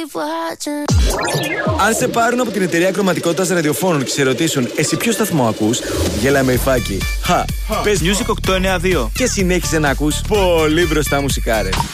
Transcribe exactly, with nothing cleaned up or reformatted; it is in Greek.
Αν σε πάρουν από την εταιρεία ακροματικότητας ραδιοφώνων και σε ρωτήσουν εσύ ποιο σταθμό ακούς, γέλα με υφάκι. Χα, πες Music οκτακόσια ενενήντα δύο και συνέχισε να ακούς πολύ μπροστά μουσικά, ρε.